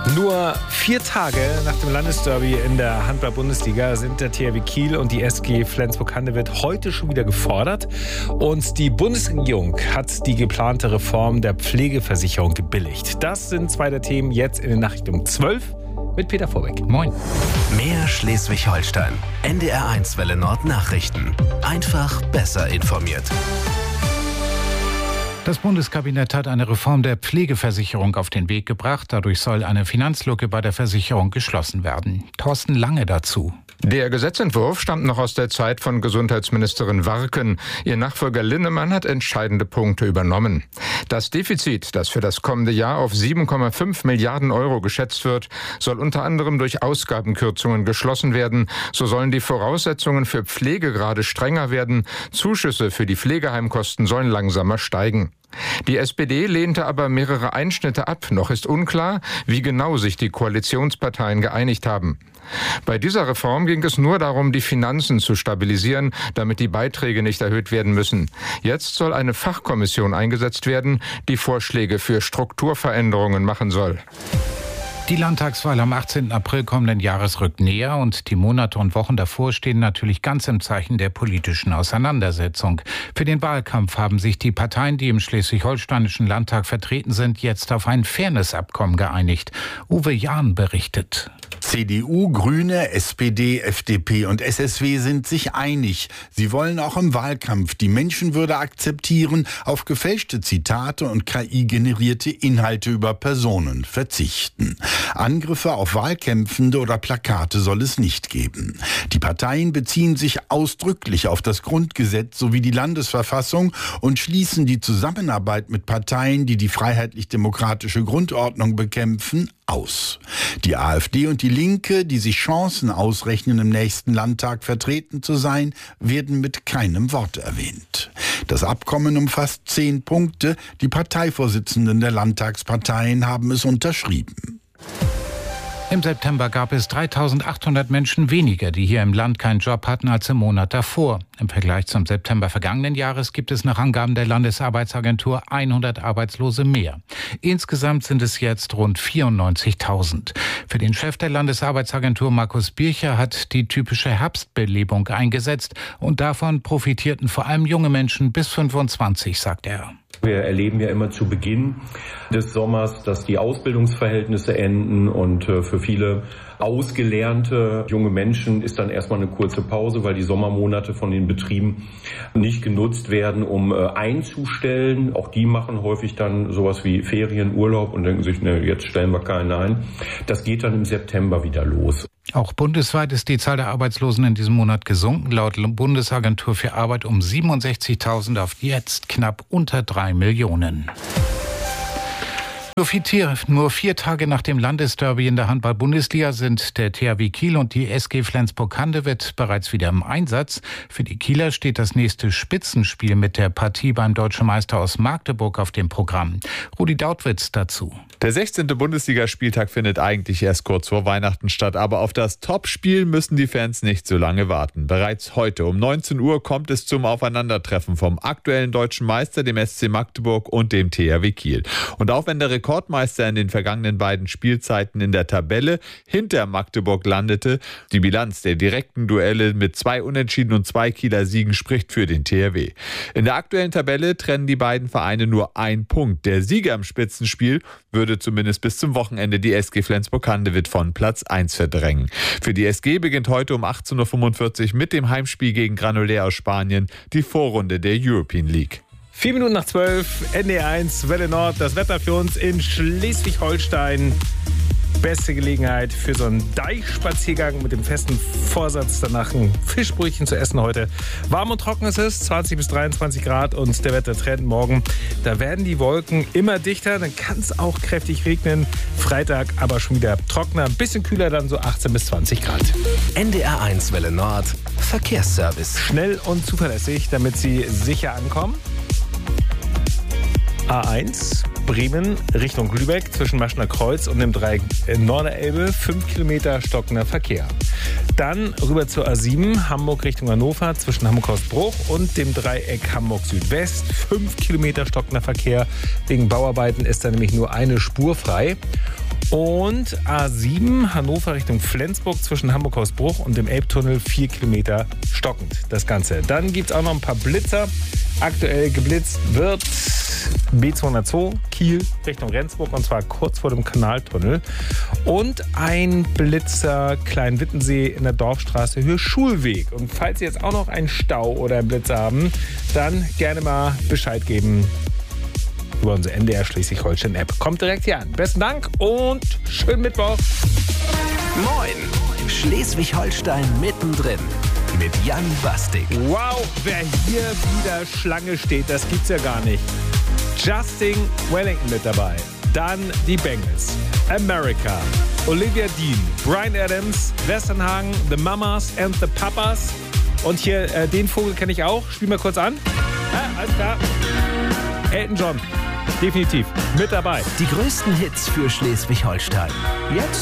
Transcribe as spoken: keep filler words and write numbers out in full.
Nur vier Tage nach dem Landesderby in der Handball-Bundesliga sind der T H W Kiel und die S G Flensburg-Handewitt heute schon wieder gefordert. Und die Bundesregierung hat die geplante Reform der Pflegeversicherung gebilligt. Das sind zwei der Themen jetzt in den Nachrichten um zwölf mit Peter Vorbeck. Moin. Mehr Schleswig-Holstein. N D R eins Welle Nord Nachrichten. Einfach besser informiert. Das Bundeskabinett hat eine Reform der Pflegeversicherung auf den Weg gebracht. Dadurch soll eine Finanzlücke bei der Versicherung geschlossen werden. Thorsten Lange dazu. Der Gesetzentwurf stammt noch aus der Zeit von Gesundheitsministerin Warken. Ihr Nachfolger Linnemann hat entscheidende Punkte übernommen. Das Defizit, das für das kommende Jahr auf sieben Komma fünf Milliarden Euro geschätzt wird, soll unter anderem durch Ausgabenkürzungen geschlossen werden. So sollen die Voraussetzungen für Pflegegrade strenger werden. Zuschüsse für die Pflegeheimkosten sollen langsamer steigen. Die S P D lehnte aber mehrere Einschnitte ab. Noch ist unklar, wie genau sich die Koalitionsparteien geeinigt haben. Bei dieser Reform ging es nur darum, die Finanzen zu stabilisieren, damit die Beiträge nicht erhöht werden müssen. Jetzt soll eine Fachkommission eingesetzt werden, die Vorschläge für Strukturveränderungen machen soll. Die Landtagswahl am achtzehnten April kommenden Jahres rückt näher und die Monate und Wochen davor stehen natürlich ganz im Zeichen der politischen Auseinandersetzung. Für den Wahlkampf haben sich die Parteien, die im schleswig-holsteinischen Landtag vertreten sind, jetzt auf ein Fairness-Abkommen geeinigt. Uwe Jahn berichtet. C D U, Grüne, S P D, F D P und S S W sind sich einig. Sie wollen auch im Wahlkampf die Menschenwürde akzeptieren, auf gefälschte Zitate und K I-generierte Inhalte über Personen verzichten. Angriffe auf Wahlkämpfende oder Plakate soll es nicht geben. Die Parteien beziehen sich ausdrücklich auf das Grundgesetz sowie die Landesverfassung und schließen die Zusammenarbeit mit Parteien, die die freiheitlich-demokratische Grundordnung bekämpfen, aus. Die AfD und die Linke, die sich Chancen ausrechnen, im nächsten Landtag vertreten zu sein, werden mit keinem Wort erwähnt. Das Abkommen umfasst zehn Punkte. Die Parteivorsitzenden der Landtagsparteien haben es unterschrieben. Im September gab es dreitausendachthundert Menschen weniger, die hier im Land keinen Job hatten, als im Monat davor. Im Vergleich zum September vergangenen Jahres gibt es nach Angaben der Landesarbeitsagentur hundert Arbeitslose mehr. Insgesamt sind es jetzt rund vierundneunzigtausend. Für den Chef der Landesarbeitsagentur, Markus Bircher, hat die typische Herbstbelebung eingesetzt und davon profitierten vor allem junge Menschen bis fünfundzwanzig, sagt er. Wir erleben ja immer zu Beginn des Sommers, dass die Ausbildungsverhältnisse enden und für viele ausgelernte junge Menschen ist dann erstmal eine kurze Pause, weil die Sommermonate von den Betrieben nicht genutzt werden, um einzustellen. Auch die machen häufig dann sowas wie Ferien, Urlaub und denken sich, ne, jetzt stellen wir keinen ein. Das geht dann im September wieder los. Auch bundesweit ist die Zahl der Arbeitslosen in diesem Monat gesunken, laut Bundesagentur für Arbeit um siebenundsechzigtausend auf jetzt knapp unter drei Millionen. Nur vier, nur vier Tage nach dem Landesderby in der Handball-Bundesliga sind der T H W Kiel und die S G Flensburg-Handewitt bereits wieder im Einsatz. Für die Kieler steht das nächste Spitzenspiel mit der Partie beim Deutschen Meister aus Magdeburg auf dem Programm. Rudi Dautwitz dazu. Der sechzehnte Bundesligaspieltag findet eigentlich erst kurz vor Weihnachten statt, aber auf das Topspiel müssen die Fans nicht so lange warten. Bereits heute um neunzehn Uhr kommt es zum Aufeinandertreffen vom aktuellen Deutschen Meister, dem S C Magdeburg und dem T H W Kiel. Und auch wenn der Rekordmeister in den vergangenen beiden Spielzeiten in der Tabelle hinter Magdeburg landete, die Bilanz der direkten Duelle mit zwei Unentschieden und zwei Kieler Siegen spricht für den T H W. In der aktuellen Tabelle trennen die beiden Vereine nur ein Punkt. Der Sieger im Spitzenspiel würde zumindest bis zum Wochenende die S G Flensburg-Handewitt von Platz eins verdrängen. Für die S G beginnt heute um achtzehn Uhr fünfundvierzig mit dem Heimspiel gegen Granollers aus Spanien die Vorrunde der European League. Vier Minuten nach zwölf, N D R eins, Welle Nord, das Wetter für uns in Schleswig-Holstein. Beste Gelegenheit für so einen Deichspaziergang mit dem festen Vorsatz, danach ein Fischbrötchen zu essen heute. Warm und trocken ist es, zwanzig bis dreiundzwanzig Grad und der Wettertrend morgen. Da werden die Wolken immer dichter, dann kann es auch kräftig regnen. Freitag aber schon wieder trockener, ein bisschen kühler, dann so achtzehn bis zwanzig Grad. N D R eins Welle Nord, Verkehrsservice. Schnell und zuverlässig, damit Sie sicher ankommen. A eins, Bremen Richtung Lübeck zwischen Maschner Kreuz und dem Dreieck Norderelbe, fünf Kilometer stockender Verkehr. Dann rüber zur A sieben, Hamburg Richtung Hannover zwischen Hamburg-Hausbruch und dem Dreieck Hamburg Südwest, fünf Kilometer stockender Verkehr. Wegen Bauarbeiten ist da nämlich nur eine Spur frei. Und A sieben, Hannover Richtung Flensburg zwischen Hamburg-Hausbruch und dem Elbtunnel vier Kilometer stockend, das Ganze. Dann gibt es auch noch ein paar Blitzer. Aktuell geblitzt wird B zweihundertzwei Kiel Richtung Rendsburg und zwar kurz vor dem Kanaltunnel. Und ein Blitzer Kleinwittensee in der Dorfstraße Höhe Schulweg. Und falls Sie jetzt auch noch einen Stau oder einen Blitzer haben, dann gerne mal Bescheid geben über unsere N D R Schleswig-Holstein-App. Kommt direkt hier an. Besten Dank und schönen Mittwoch. Moin, Schleswig-Holstein mittendrin mit Jan Bastik. Wow, wer hier wieder Schlange steht, das gibt's ja gar nicht. Justin Wellington mit dabei. Dann die Bengals, America, Olivia Dean, Bryan Adams, Westernhagen, The Mamas and the Papas. Und hier, äh, den Vogel kenne ich auch. Spiel mal kurz an. Ja, alles klar. Elton John, definitiv mit dabei. Die größten Hits für Schleswig-Holstein. Jetzt